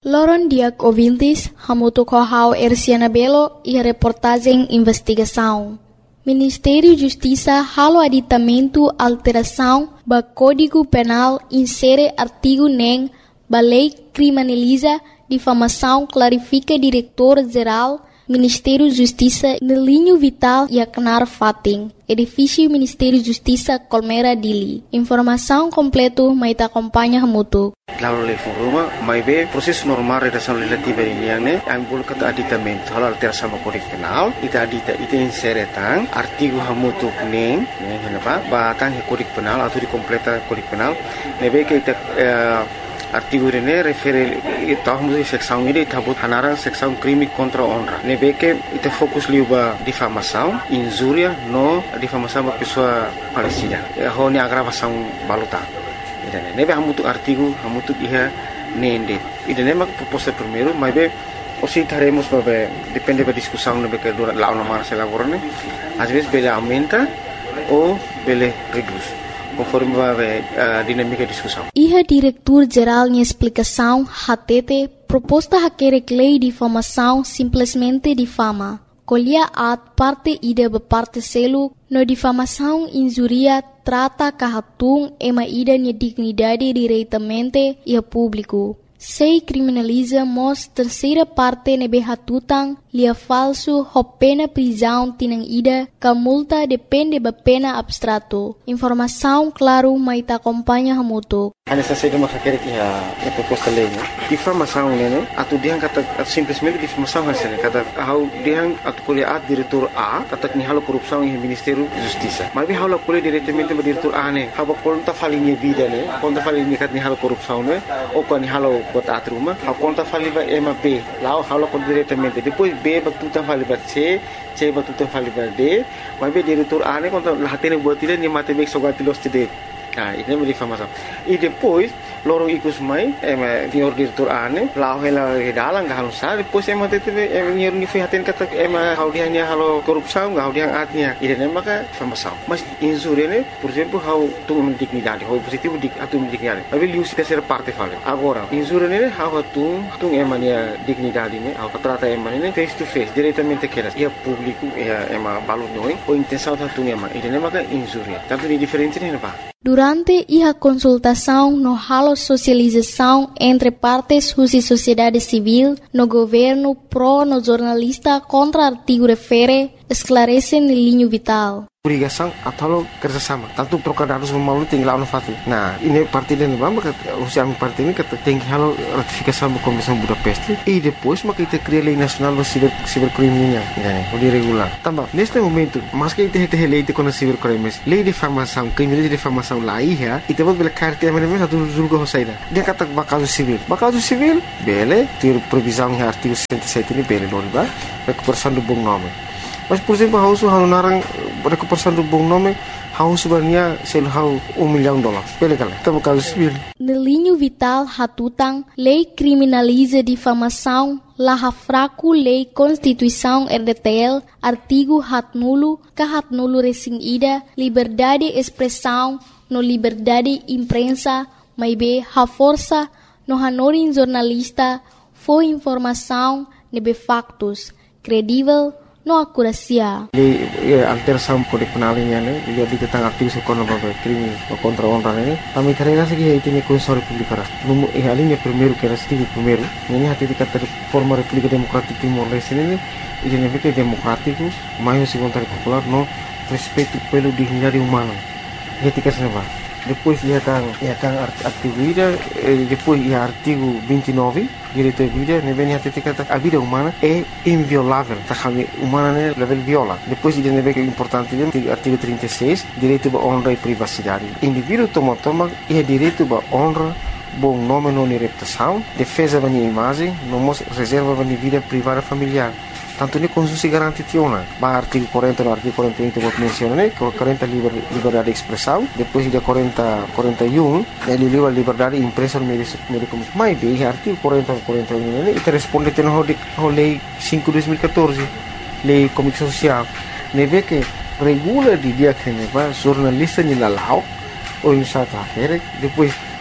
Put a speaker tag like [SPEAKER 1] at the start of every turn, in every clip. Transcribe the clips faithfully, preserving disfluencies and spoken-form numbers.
[SPEAKER 1] Loron Diak ouvintes, hamutu kohau Erciana Belo e a reportagem investigação. Ministério Justiça halo aditamento alteração ba Código Penal insere artigo nem ba lei criminaliza difamação clarifica diretor-geral Ministério Justiça no linho vital e acnar fating. Edifício Ministério Justiça Colmera Dili. Informação completo mai ta acompanha hamutu.
[SPEAKER 2] Lalu level rumah, mai be proses normal redação legislativa ini yang ne, ambul kata aditamento halal alteração no Código Penal, ita adita ita insere tang artigo hamutu neng, neng kenapa? Batang he Código Penal atau di completa Código Penal, nebe ke ita uh, artigo ini refere ita hamutu seksão ini ita but hanarang seksão crime contra honra. Nebe ke ita fokus liuba difamação, injúria no difamação ba pessoa falecida. Ho ni agravação baluta. Idane nebe hamutu artigo hamutu iha nende idane mak proposta primeiro mas be osi taremos babe depende da discussão nebe que dura lá uma se elaborane às vezes bele aumenta ou bele reduz conforme babe a dinâmica da discussão.
[SPEAKER 1] Iha diretor geral em explicação hatete proposta haquere lei de difamação simplesmente difama. Colhia at parte ida be parte selo no difamação injuria trata kahatung ema ida ni dignidade diretamente e a público. Sei criminaliza mos terceira parte nebe hatutang lia falso ho pena prisão tinang ida ka multa depende ba pena abstrato. Informação claro mai ta acompanha hamutu.
[SPEAKER 2] Ana sa saída mas aquele que a proposta lei, né? Difamação, né? Atu diang kata simplesmente difamação hasilnya kata how diang atu kuliah a diretor A kata ni halo korupção em Ministério Justiça. Mas bi halo kuliah diretamente ba diretor A né? Haba conta falinha vida, né? Conta falinha kat ni halo korupção, né? Ou kan ni halo bota atruma, ha conta faliba ema B. Lá halo kon diretamente. Depois B ba tutan faliba C, C ba tutan faliba D. Mas bi diretor A né conta lahatene buat tidak ni mate bek sogati los tidak. Ah, ini é difamação. E depois, loro ikus mai, é senhor diretor ane, lá ela dalang gak halus sah, depois é mate teve é senhor ni fihaten kata é how dia nya halo korupção, how dia atnya. Ini é maka difamação. Mas injúria né, por exemplo, how tu dignidade, how positivo dik atu dignidade. Mas ele usa terceira parte fala. Agora, injúria né, how tu tu é mania dignidade né, how trata é mania face to face, diretamente aquelas. E a público é é uma balão noi, ou intenção tu é mania. Ini é maka injúria. Tanto de diferente né, apa?
[SPEAKER 1] Durante a consultação no halo socialização entre partes e sociedade civil, no governo pro no jornalista contra artigo refere, esclarece no linho vital.
[SPEAKER 2] Obrigação atau kerjasama. Tanto trocar dados memalu tinggal no fati. Nah, ini parti dan bamba usia parti ini kata tinggi halo ratifikasi da Convenção Budapest e depois maka kita cria lei nacional do ciber cibercriminal, né? O de regular. Também neste momento, mas que kita tem lei de contra cibercrimes, lei de difamação, crime de difamação lá ia, e temos bela carta é mesmo satu julgo hosaida. Dia kata bakal civil. Bakal civil, bele, ter previsão em artigo cento e sete ini bele non ba? Recuperação do bom nome. Mas, por exemplo, a Hausu halo narang recuperação do bom nome, Hausu sebenarnya selo um milhão de dólares. Pele kala, estamos caso civil.
[SPEAKER 1] No linho vital hatutang, lei criminaliza difamação, laha fraco lei Constituição R D T L, artigo hat nulo, ka hat nulo resing ida, liberdade expressão, no liberdade imprensa, mai be ha força, no hanorin jornalista, foi informação, nebe factos, credível, no akurasia.
[SPEAKER 2] Lei alteração Código Penal ini ane, dia di tentang artigo sekono babe crime contra honra ini. Kami carrega segi itu ni Constituição Republicana. Numo e alinha primeiro que era artigo primeiro. Ini hati di kata forma República Democrática Timor-Leste ini, ini negara democrático, mais segundo popular no respeito pelo dignidade humana. Etika senava. Depois ia tang ia tang artigo ida, depois ia artigo vinte e nove, direito à vida, ne vem até kata a vida humana é inviolável, tá kami humana né level viola. Depois ida ne vem que é importante artigo trinta e seis, direito à honra e privacidade. Indivíduo toma toma é direito à honra, bom nome não reputação, defesa da minha imagem, não reserva da minha vida privada familiar. Tanto ni konstitusi garanti tiona, ba artigo quarenta no artigo quarenta e um que menciona né, quarenta liber, liberdade de expressão, depois de quarenta, quarenta e um, ele liba liberdade impressa no meio de comunicação. Mas bem, artigo quarenta, quarenta e um, né, ele responde até no lei cinco de dois mil e catorze, lei comunicação social, ne vê que regula de dia que ne va jornalista ni lalau, ou em sata, depois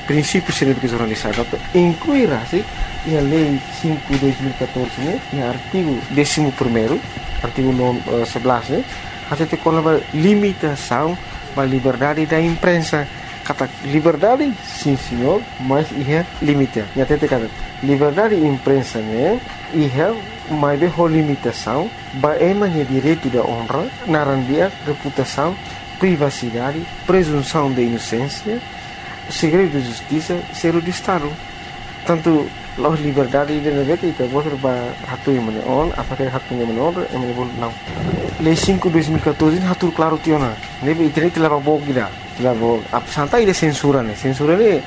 [SPEAKER 2] princípios de jornalismo, incluirá se a lei cinco de dois mil e catorze, né, no artigo décimo primeiro, artigo sebelas, né, até tem uma limitação da liberdade da imprensa. Kata liberdade, sim senhor, mas ia limita. E até tem kata liberdade de imprensa, né, ia mais bem limitação, bagaimana direito da honra, narandia, reputação, privacidade, presunção de inocência, segredo de justiça, segredo de Estado. Tanto a liberdade de negara itu boleh berhatu yang mana on, apakah hatu yang mana on, yang mana boleh não. Lei cinco de dois mil e catorze hatu claro tiona. Nebe internet telah bawa kita, telah bawa. Apa santai dia censura ni, censura ni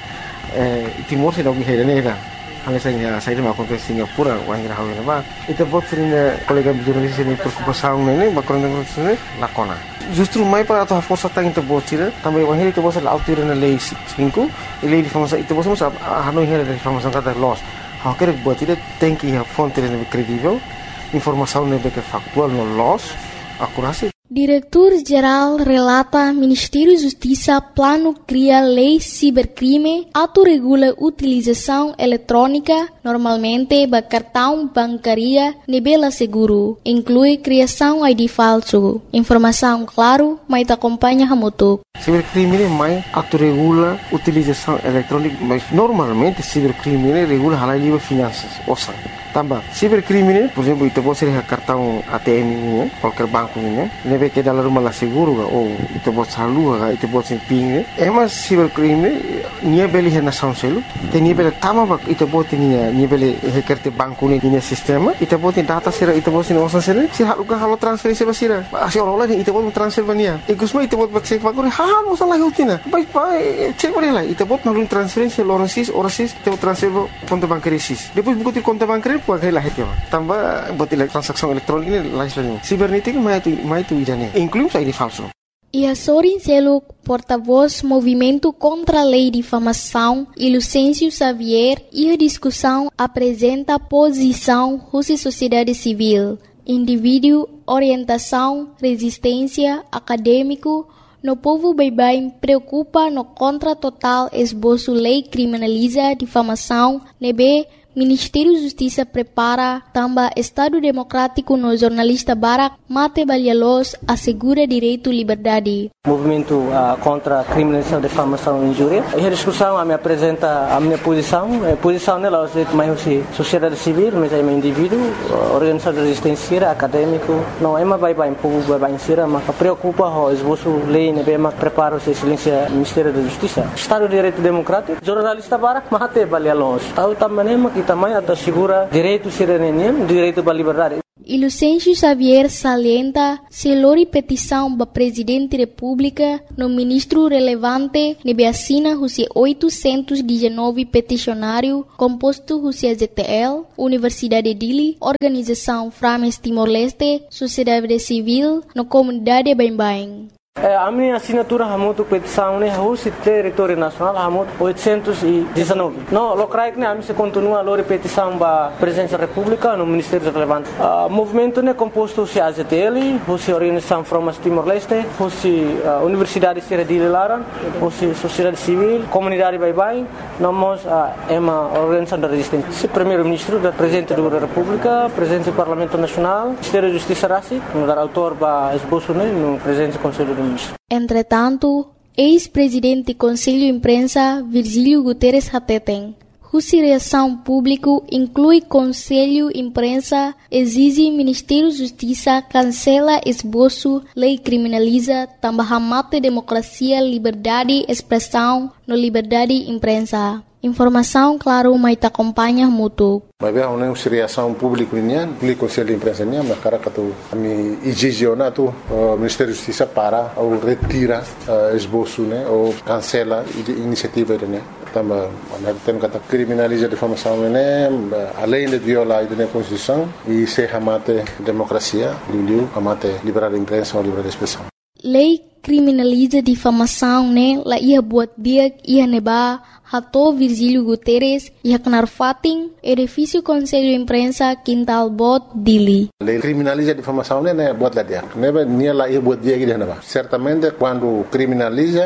[SPEAKER 2] Timor se dá o guerreiro negra. Hanya saya saya dah makan ke Singapura, orang kira hawa nama. Itu buat sering kolega jurnalis ini preocupação ni, background ni lakona. Justru mai para atau força tang itu buat sih, tambah orang itu buat selalu tiru na lei cinco, lei di famosa itu buat semua hanoi hera di famosa kata loss. Hau kira buat itu tem que a fonte ni credível, informação ni betul faktual no loss, akurasi.
[SPEAKER 1] Diretor-Geral relata Ministério Justiça plano cria lei cibercrime, autorregula utilização eletrônica, normalmente ba cartão bancaria nebela seguro, inclui criação I D falso. Informação claro, mas acompanha hamutuk.
[SPEAKER 2] Cibercrime mais autorregula utilização eletrônica, mas normalmente cibercrime regula halal livre finanças, osa. Tambah, cibercrime, por exemplo, itu boleh ser cartão A T M ini, qualquer banco ini, nebe que dalam rumah lah seguro ga, ou itu boleh salur ga, itu boleh ping. Emas cibercrime, nia beli hena sound selu, tenia beli tama bak, itu boleh nia nia beli hekerte banco ini nia sistema, itu boleh data sera, itu boleh osan sera, si halu ga halu transferensi basira, asi orang lain itu boleh transfer bania. Ikusma itu boleh cek bakuri, ha, osan lah yutina, baik baik, cek boleh lah, itu boleh nalun transferensi orang sis, orang sis, itu transfer konto bancaria sis. Depois buku konto bancaria pun agak lahir juga. Tambah buat transaksi elektronik ini lain sebagainya. Sibernetik mai tu mai tu idane. Inclui I D falso.
[SPEAKER 1] E Sorin Seluk, porta-voz Movimento contra a Lei de Difamação, e Lucêncio Xavier, e a discussão apresenta posição Rússia Sociedade Civil, indivíduo, orientação, resistência, acadêmico, no povo baibai preocupa no contra total esboço lei criminaliza difamação, nebe Ministério Justiça prepara também Estado Democrático no jornalista Barak Mate Balhalos assegura direito e liberdade.
[SPEAKER 3] Movimento uh, contra a criminalização, difamação e injúria. E a discussão a me apresenta a minha posição. A posição nela é mais sociedade civil, mas é um indivíduo, organização de resistência, acadêmico. Não é uma vai vai povo vai vai insira, mas preocupa o esboço lei, né, bem mais prepara o excelência Ministério da Justiça. Estado de Direito Democrático, jornalista Barak Mate Balhalos. Tahu também que também assegura direito cidadania, direito à liberdade.
[SPEAKER 1] E Lucêncio Xavier salienta se lori petição para Presidente da República no ministro relevante nebe assina Rússia oitocentos e dezenove peticionário composto Rússia Z T L, Universidade de Dili, Organização Frames Timor-Leste, Sociedade Civil, no comunidade Bain-Bain.
[SPEAKER 3] A minha assinatura é muito petição, né? Rússia território nacional é muito oitocentos e dezenove. Não, o que né? A minha continua a lor petição para a presidência da República no Ministério relevante. O movimento é composto se a Z T L, Rússia Organização Frames Timor-Leste, Rússia Universidade de Dili Laran, Rússia Sociedade Civil, Comunidade Baibai, nós é uma organização de resistência. Primeiro-Ministro, Presidente da República, Presidente do Parlamento Nacional, Ministério da Justiça Rassi, no dar autor para esboço, né? No Presidente do Conselho do
[SPEAKER 1] Entretanto, ex-presidente do Conselho de Imprensa Virgílio Guterres Hateten, cuja reação pública inclui Conselho de Imprensa, exige Ministério da Justiça cancela esboço, lei criminaliza, também mata democracia, liberdade, expressão, no liberdade de imprensa. Informação, claro, mas te acompanha muito.
[SPEAKER 4] Mas bem, uma reação pública nian, pelo Conselho de Imprensa nian, mas cara que tu me exige tu o Ministério da Justiça para ou retira esboço, né, ou cancela a iniciativa né. Também, nós temos que criminalizar a difamação né, além de violar a Constituição e se amate democracia, liu amate liberdade de imprensa ou liberdade de expressão.
[SPEAKER 1] Lei criminaliza difamação, né? La ia buat dia ia neba hato Virgílio Guterres ia kenar fating edifício Conselho de Imprensa Quintal Bot Dili.
[SPEAKER 4] Lei criminaliza difamação, né? Buat lá dia. Neba nia la ia buat dia que neba. Certamente quando criminaliza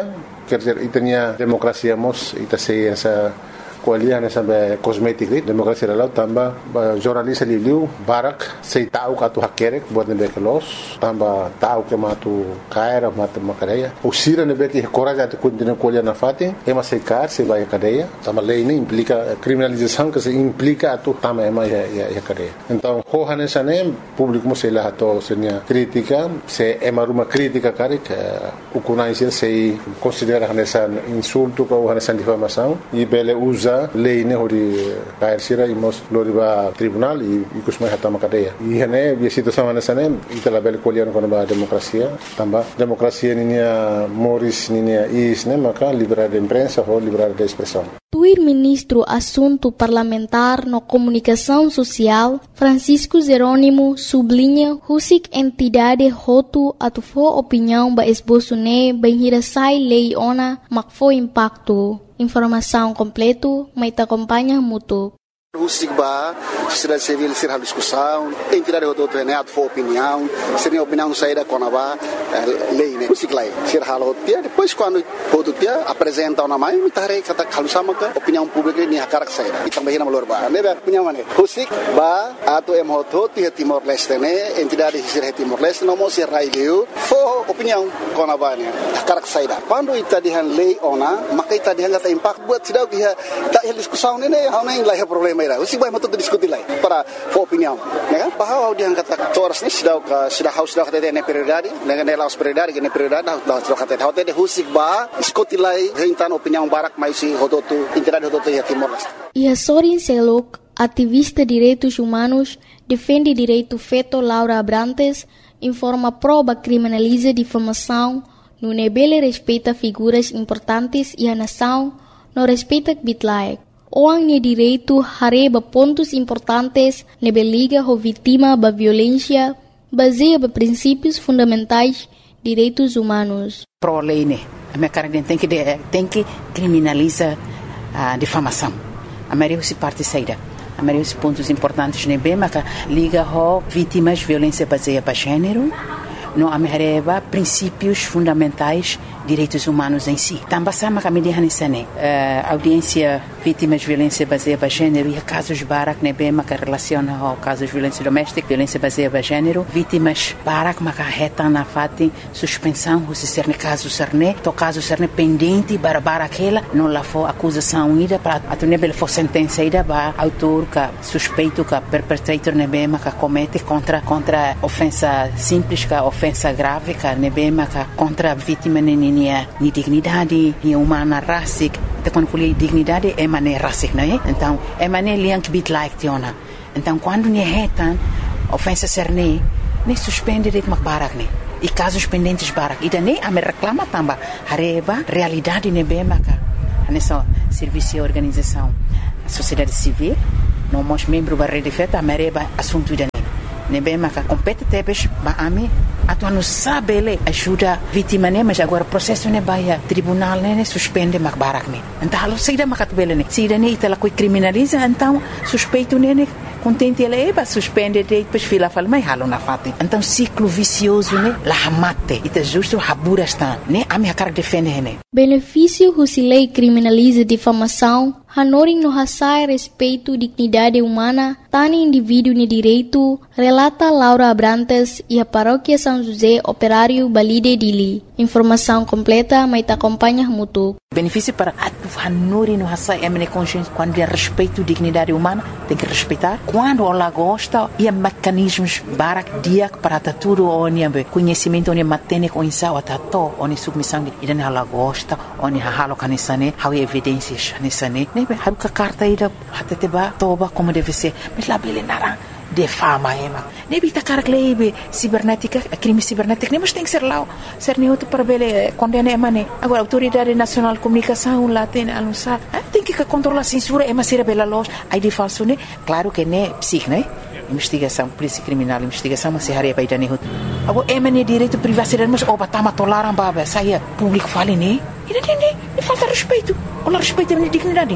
[SPEAKER 4] quer dizer, e tinha democracia mos, e tá sei essa kualian essa cosmética, democracia lá também, jornalista liu barak, sei tahu katu hakerek buat nebe kelos, tambah tahu que matu caira, matu macareia, o sira nebe que coragem atu continua kualian na fatin, ema sei car, sei vai a cadeia, tambah lei ini implica criminalização que se implica atu tambah ema ya ya cadeia. Então, hohan essa nem público sei lá atu senya crítica, se ema uma crítica carik, o kunaisil sei considera essa insulto ou essa difamação e bele usa lei ne hori kair sira imos loriba tribunal e kusmai hatama cadeia e hene bi situação nessa nem itala bel kolian kono ba democracia tamba democracia ninia moris ninia is ne maka liberdade de imprensa ou liberdade de expressão.
[SPEAKER 1] Tuir ministro assunto parlamentar no comunicação social Francisco Jerônimo sublinha husik entidade hotu atu fo opinião ba esboço ne banhira sai lei ona mak fo impacto. Informação completo, mas te acompanha muito.
[SPEAKER 5] O SIGBA, sociedade civil, ser a discussão, entidade do outro reneado for opinião, seria opinião saída com a lei, né? O SIGLA, ser a rotia, depois quando o outro dia apresenta uma mãe, me tarei que está calusama que opinião pública nem a cara que saída. E também na Malorba, né? Opinião né? O SIGBA, ato é muito e Timor Leste, né? Entidade de ser Timor Leste, não mostra raio, for opinião com a mãe, a cara que saída. Quando está de lei ona, mas está de hanga impacto buat cidade que está discussão, né? Não nem lá é problema. O SIGBA mau tuh diskusi lagi para opinião, né? Bahwa dia kata toras ni sudah sudah haus sudah kata dia prioridade, dengan dia laus prioridade, dengan prioridade dah sudah kata dia dia o SIGBA diskusi lagi tentang opinião barak mais si hototu entidade hototu ya Timor Leste.
[SPEAKER 1] E a Sorin Selok, ativista direitos humanos, defende direito feto Laura Abrantes, informa prova criminaliza difamação, no nebele respeita figuras importantes e a nação não respeita bitlaek. Orang ni direito hareba pontos importantes nebe liga ho vítima ba violência baseia ba princípios fundamentais direitos humanos.
[SPEAKER 6] Pro lei né, a minha cara tem que tem que criminalizar a difamação. A maioria se parte saída. A maioria dos pontos importantes nebe mas liga ho vítimas violência baseia ba gênero. Não amerreba princípios fundamentais direitos humanos em si. Também sama kami di hanisane audiência vítimas de violência baseada em gênero e casos barak nebe maka relaciona ao casos de violência doméstica, violência baseada em gênero, vítimas barak maka reta na fati suspensão se ser caso serne, to caso serne pendente para barakela, não lá for acusação ida para a nebe for sentença ida ba autor ka suspeito ka perpetrator nebe maka comete contra contra ofensa simples ka ofensa grave ka nebe maka contra vítima nini ni dignidade, ni humana racic, então quando falei dignidade é maneira racic, não é? Então é maneira liang bit like tiona. Então quando ni retan ofensa serne, ni suspende det mak barak ni. E casos pendentes barak. E daí a me reclama tamba hareba realidade ne be maka. Nessa serviço e organização, a sociedade civil, não mos membro da rede feta, a mereba assunto dani. Ne be maka compete tebes ba ami atu não sabe ele ajuda vítima né mas agora processo né baia tribunal né suspende mak barak né então alo saída makat bele né saída né itala coi criminaliza então suspeito né contente ele é suspende depois fila fala mas halo na fati então ciclo vicioso né la mate ita justo habura está né a minha cara defende né
[SPEAKER 1] benefício se lei criminaliza difamação hanoring no hasai respeito dignidade humana tani indivíduo ni direito relata Laura Abrantes e a paróquia São José Operário Balide Dili. Informação completa, mas te acompanha muito.
[SPEAKER 6] Benefício para a hanuri no hasai é minha consciência quando é respeito dignidade humana tem que respeitar quando ela gosta e mecanismos barak dia para tudo onde conhecimento onde matene com isso até to onde submissão e daí ela gosta onde halo canisane há evidências canisane né haruka carta ida até teba toba como deve ser mas lá bele nara defama ema nebi ta cara klebe cibernética crime cibernético nem mas tem que ser lá ser nem outro para bele condena ema né agora autoridade nacional de comunicação lá tem anunciar tem que controlar a censura ema ser bela loja aí de falso né claro que né psic né investigação polícia criminal investigação mas se haria para ir né agora ema né direito privacidade mas oba tama toleram baba saia público fale né e não tem nem falta respeito ou respeito a minha dignidade né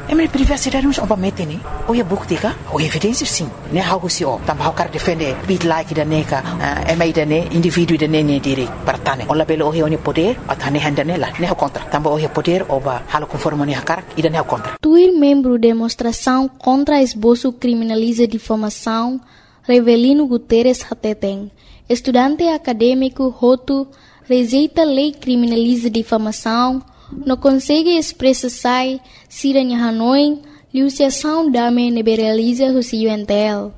[SPEAKER 6] é minha privacidade não oba mete ni ou é bukti ka ou evidência sim né how se o tam how quer defender bit like da neka é mai da ne indivíduo da ne ne dire partane ola belo o he poder atane handane la ne contra tam o he poder oba halo conforme ne hakar e da ne contra
[SPEAKER 1] Tuir membro demonstração contra esboço criminaliza difamação Revelino Guterres Hateteng, estudante acadêmico Hotu, rejeita lei criminaliza difamação, não consegue expressar se a Hanoi, liuciação dame neberaliza o U N T L.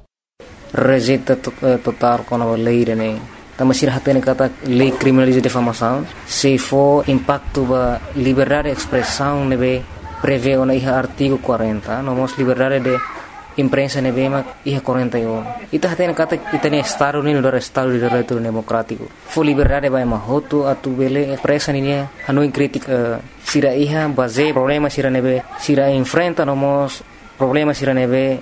[SPEAKER 7] Rejeita total com a lei, né? Também se hatene kata lei criminaliza difamação, se for impacto ba liberdade de expressão, nebe prevê o artigo quarenta, não mos liberdade de imprensa nebema ia quarenta e um. Ita hatene kata itane Estado ni do Estado de Direito Democrático. Fo liberdade vai mahoto atu bele expressa ni Hanoi crítica sira iha base problema sira nebe sira enfrenta nomos problema sira nebe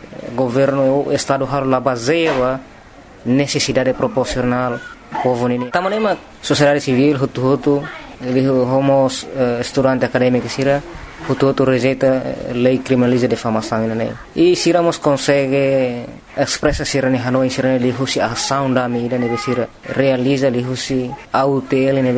[SPEAKER 7] governo Estado har la base wa necessidade proporcional povo ni. Tamanema sociedade civil hutu hutu ele homos uh, estudante acadêmico sira hutu hutu rejeita lei criminaliza difamação né e siramos consegue expressa sira ni Hanoi sira ni husi ação da medida ne sira realiza li husi autel ne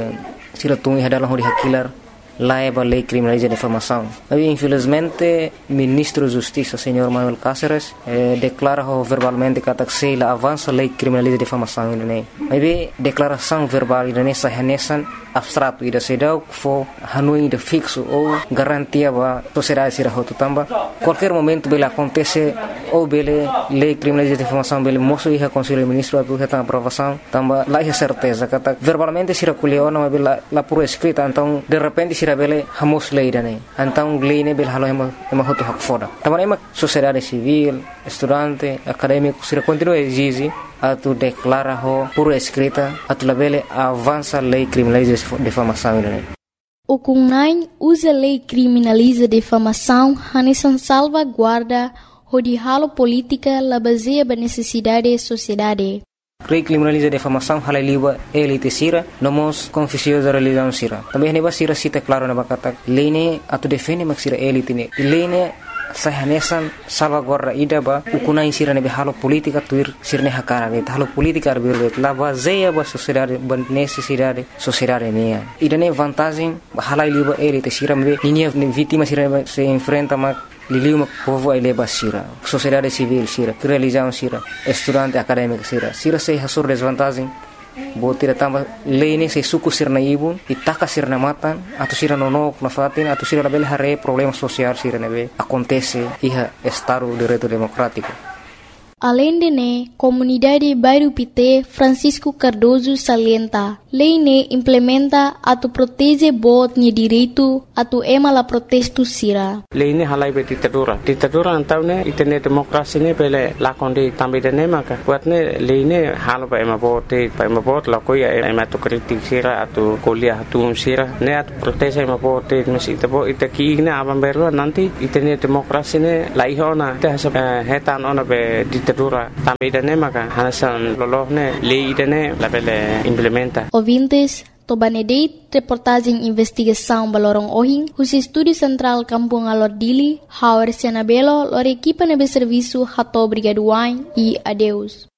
[SPEAKER 7] sira tungi hadalah hori hakilar laiba lei criminaliza difamação. Mas infelizmente ministro da Justiça senhor Manuel Cáceres eh, declara verbalmente que se la avança lei criminaliza difamação né. Mas declaração verbal ne sahanesan abstrato ida sedau fo Hanoi de fixo ou garantia ba sociedade sira hotu tamba qualquer momento bela acontece ou bele lei criminaliza difamação bele moço ia conselho ministro a buta aprovação tamba lá é certeza que verbalmente sira kuleona mas bela la por escrita então de repente sira bele hamos lei dane então lei ne bele halo ema ema hotu hak foda tamba ema sociedade civil estudante acadêmico sira continua exige a tu declara ho por escrita a tu labele avança lei criminaliza difamação né.
[SPEAKER 1] O Kunai usa lei criminaliza difamação hanesan salvaguarda de halo política la baseia ba necessidade sociedade.
[SPEAKER 7] Lei criminaliza difamação hala liba elite sira nomos confissiosa religião sira. Também neba sira cita claro na bakata lei ne atu defende mak sira elite ne. Lei ne sahanesan salvaguarda ida ba ukuna insira nebe halo politika tuir sirne hakara ne halo politika arbir la baseia ba sociedade ba necessidade sociedade ne ida ne vantagem hala liba elite sira me ninia vítima sira se enfrenta ma liliu povo ai leba sira sociedade civil sira religião sira estudante acadêmico sira sira se hasur desvantagem botira tamba lei se suku sirna ibu itaka sirna matan atau sira nonok na fatin atau sira label hare problema social sira nebe acontece iha Estado de Direito Democrático.
[SPEAKER 1] Além de ne, comunidade Bairro Pité Francisco Cardoso salienta, lei ne implementa atu protege bot ni direito atu ema la protesto sira.
[SPEAKER 3] Lei ne halai be ditadura. Ditadura antau ne itene demokrasi ne pele lakon di tambi de ne maka. Buat ne lei ne halo ba ema bot pa ema bot la ko ya ema tu kritik sira atu kuliah atu sira ne atu protege ema bot mesi tabo itaki ne abang beru nanti itene demokrasi ne laihona te hetan ona be ditadura tambi de ne maka hanasan lolohne lei de ne la pele implementa.
[SPEAKER 1] Ouvintes, Tobanedeit, reportagem investigação Balorong Ohing, os estúdio central Kampung Alordili, Hauer Sianabelo, lor equipa nebe serviço Hato Brigaduain e adeus.